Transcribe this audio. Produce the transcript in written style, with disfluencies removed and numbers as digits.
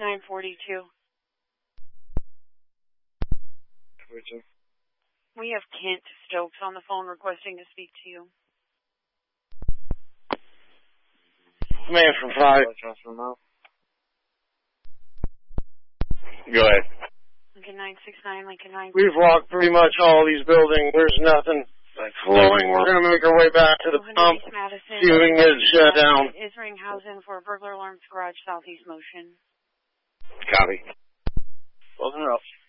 942. We have Kent Stokes on the phone requesting to speak to you. Man from 5. Go ahead. Lincoln 969, Lincoln 9. We've walked pretty much all these buildings. There's nothing flowing. We're going to make our way back to the pump, see if we can get it shut down. Is Ringhausen for burglar alarms garage southeast motion. Copy. Closing her up.